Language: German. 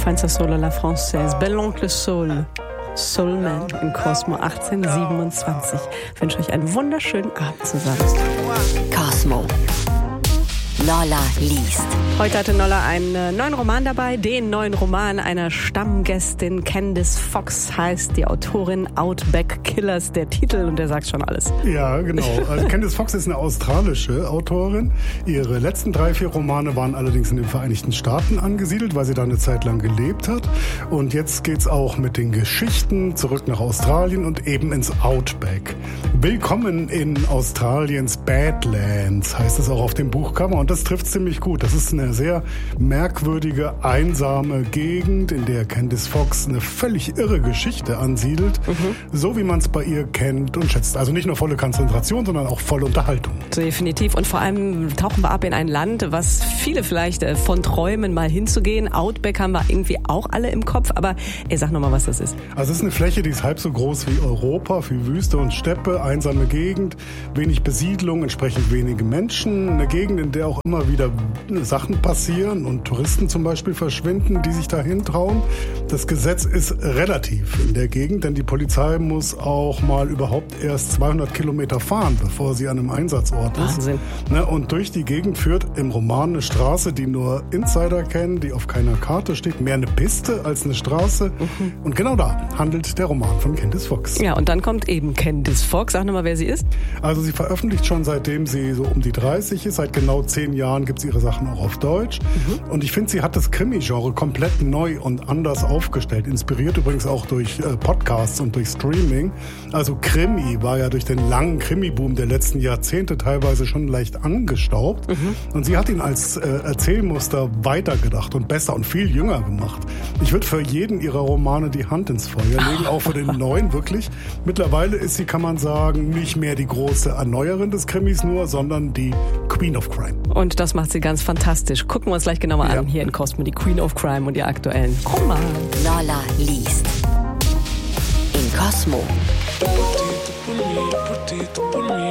Feinster Soul à la Française, Bel-Oncle Soul, Soulman in Cosmo 1827. Ich wünsche euch einen wunderschönen Abend zusammen. Cosmo. Lolla liest. Heute hatte Nolla einen neuen Roman dabei, den neuen Roman einer Stammgästin. Candice Fox heißt die Autorin, Outback Killers der Titel, und der sagt schon alles. Ja, genau. Also Candice Fox ist eine australische Autorin. Ihre letzten 3-4 Romane waren allerdings in den Vereinigten Staaten angesiedelt, weil sie da eine Zeit lang gelebt hat. Und jetzt geht's auch mit den Geschichten zurück nach Australien und eben ins Outback. Willkommen in Australiens Badlands, heißt es auch auf dem Buchcover. Und das trifft ziemlich gut. Das ist eine sehr merkwürdige, einsame Gegend, in der Candice Fox eine völlig irre Geschichte ansiedelt. So wie man es bei ihr kennt und schätzt. Also nicht nur volle Konzentration, sondern auch volle Unterhaltung. Definitiv. Und vor allem tauchen wir ab in ein Land, was viele vielleicht von träumen, mal hinzugehen. Outback haben wir irgendwie auch alle im Kopf. Aber sag nochmal, was das ist. Also es ist eine Fläche, die ist halb so groß wie Europa, viel Wüste und Steppe, einsame Gegend, wenig Besiedlung, entsprechend wenige Menschen. Eine Gegend, in der auch immer wieder Sachen passieren und Touristen zum Beispiel verschwinden, die sich dahin trauen. Das Gesetz ist relativ in der Gegend, denn die Polizei muss auch mal überhaupt erst 200 Kilometer fahren, bevor sie an einem Einsatzort ist. Wahnsinn. Und durch die Gegend führt im Roman eine Straße, die nur Insider kennen, die auf keiner Karte steht. Mehr eine Piste als eine Straße. Und genau da handelt der Roman von Candice Fox. Ja, und dann kommt eben Candice Fox. Sag nochmal, wer sie ist. Also sie veröffentlicht schon seitdem sie so um die 30 ist. Seit genau 10 Jahren gibt es ihre Sachen auch auf Deutsch. Und ich finde, sie hat das Krimi-Genre komplett neu und anders aufgestellt. Inspiriert übrigens auch durch Podcasts und durch Streaming. Also Krimi war ja durch den langen Krimi-Boom der letzten Jahrzehnte teilweise schon leicht angestaubt. Und sie hat ihn als Erzählmuster weitergedacht und besser und viel jünger gemacht. Ich würde für jeden ihrer Romane die Hand ins Feuer legen, auch für den neuen wirklich. Mittlerweile ist sie, kann man sagen, nicht mehr die große Erneuerin des Krimis nur, sondern die Queen of Crime. Und das macht sie ganz fantastisch. Gucken wir uns gleich genauer an hier in Cosmo, die Queen of Crime und ihr aktuellen Roman. Lolla liest. In Cosmo.